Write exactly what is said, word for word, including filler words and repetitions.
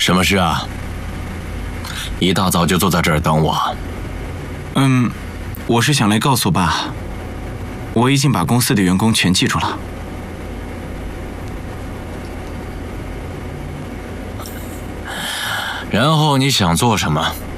什么事啊？一大早就坐在这儿等我。 嗯，我是想来告诉爸，我已经把公司的员工全记住了。 然后你想做什么？